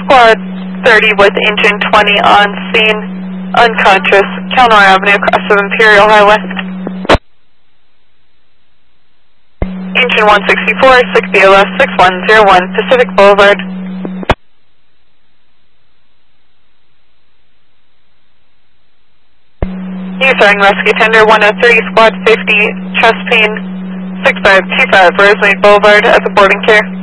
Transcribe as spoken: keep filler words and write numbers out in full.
Squad thirty with engine twenty on scene, unconscious, Kelnor Avenue, across of Imperial Highway. Engine one sixty-four, six B L S six one zero one, Pacific Boulevard. Userring rescue tender one oh three, Squad fifty, chest pain, six five two five, Rosemead Boulevard at the boarding care.